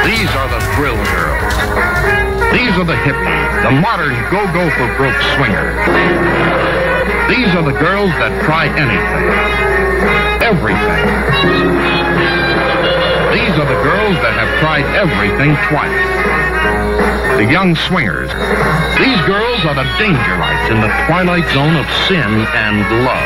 These are the thrill girls. These are the hippies, the modern go-go for broke swingers. These are the girls that try anything, everything. These are the girls that have tried everything twice. The young swingers. These girls are the danger lights in the twilight zone of sin and love.